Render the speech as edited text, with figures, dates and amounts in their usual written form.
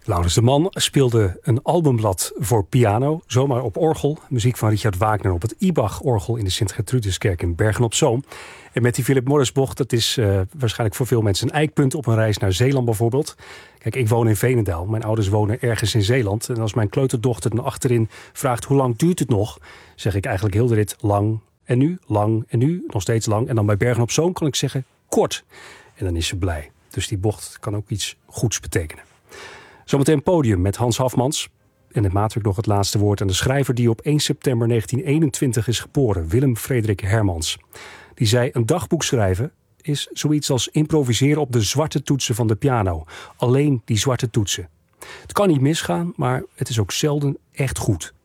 Laurens de Man speelde een albumblad voor piano, zomaar op orgel. Muziek van Richard Wagner op het Ibach-orgel in de Sint-Gertrudeskerk in Bergen-op-Zoom. En met die Philip Morris-bocht, dat is waarschijnlijk voor veel mensen een eikpunt op een reis naar Zeeland bijvoorbeeld. Kijk, ik woon in Veenendaal. Mijn ouders wonen ergens in Zeeland. En als mijn kleuterdochter dan achterin vraagt hoe lang duurt het nog, zeg ik eigenlijk heel de rit lang en nu, nog steeds lang. En dan bij Bergen-op-Zoom kan ik zeggen kort. En dan is ze blij. Dus die bocht kan ook iets goeds betekenen. Zometeen podium met Hans Hafmans. En het maakt ook nog het laatste woord aan de schrijver die op 1 september 1921 is geboren, Willem Frederik Hermans. Die zei: een dagboek schrijven is zoiets als improviseren op de zwarte toetsen van de piano. Alleen die zwarte toetsen. Het kan niet misgaan, maar het is ook zelden echt goed.